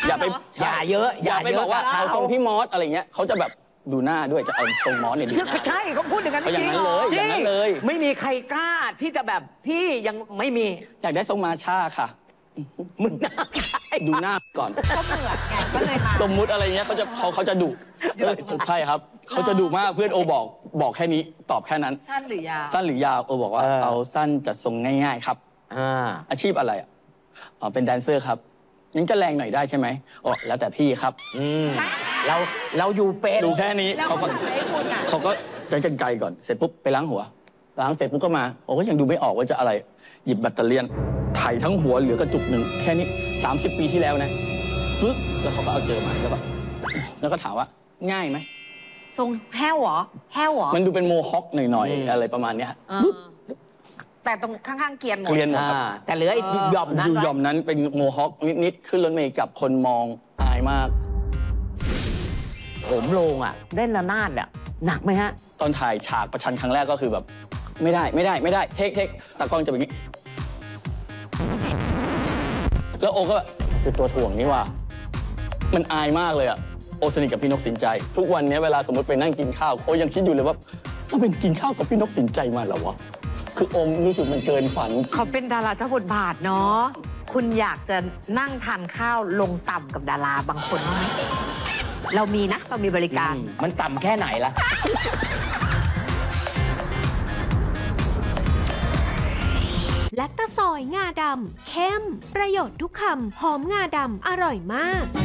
อย่าไปอย่าเยอะอย่าไปบอกว่าเอาทรงพี่มอสอะไรเงี้ยเขาจะแบบดูหน้าด้วยจะเอาทรงมอสเนี่ยดูหน้าใช่เขาพูดอย่างนั้นเอาอย่างนั้นเลยจริอย่างนั้นเลยไม่มีใครกล้าที่จะแบบพี่ยังไม่มีอยากได้ทรงมาชาค่ะมึงน่าใช่ดูหน้าก่อนก็เหมือนไงก็เลยมาสมมุติอะไรเงี้ยเขาจะดุใช่ครับเขาจะดุมากเพื่อนโอบอกแค่นี้ตอบแค่นั้นสั้นหรือยาวสั้นหรือยาวโอบอกว่าเอาสั้นจัดทรงง่ายๆครับ อาชีพอะไรอ่ะอ๋อเป็นแดนเซอร์ครับงั้นจะแรงหน่อยได้ใช่ไหมอ๋อแล้วแต่พี่ครับเราอยู่เป็นดูแค่นี้แล้วเขาคก็นอื่นให้คุณอ่ะเขาก็ใช้กรรไกรก่อนเสร็จปุ๊บไปล้างหัวล้างเสร็จปุ๊บก็มาโอ้ก็ยังดูไม่ออกว่าจะอะไรหยิบแบตเตอรี่ไถทั้งหัวเหลือกระจุกหนึ่งแค่นี้30 ปีที่แล้วนะปึ๊บแล้วเขาก็เอาเจอมาแล้วก็ถามว่าง่ายไหมทรงแห้วเหรอแห้วเหรอมันดูเป็นโมฮอคหน่อยๆอะไรประมาณเนี้ยเออแต่ตรงข้างๆเกรียนหมดเกลียนหมดครับแต่เหลือไอ้หย่อมนั้นอยู่หย่อมนั้นเป็นโมฮอคนิดๆขึ้นรถเมล์กับคนมองอายมากผมโลงอ่ะเล่นระนาดอ่ะหนักไหมฮะตอนถ่ายฉากประชันครั้งแรกก็คือแบบ ไม่ได้เทคตากล้องจะเป็นอย่างนี้แล้วโอก็แบบคือตัวถ่วงนี่ว่า มันอายมากเลยอะโอสนิทกับพี่นกสินใจ ทุกวันนี้เวลาสมมติไปนั่งกินข้าวโอยังคิดอยู่เลยว่าต้องเป็นกินข้าวกับพี่นกสินใจมาเหรอวะคือโอมรู้สึกมันเกินฝันเขาเป็นดาราเจ้าบทบาทเนาะคุณอยากจะนั่งทานข้าวลงต่ำกับดาราบางคนไหมเรามีนะเรามีบริการมันต่ำแค่ไหนล่ะแลคตาซอยงาดำเข้ม ประโยชน์ทุกคำหอมงาดำอร่อยมาก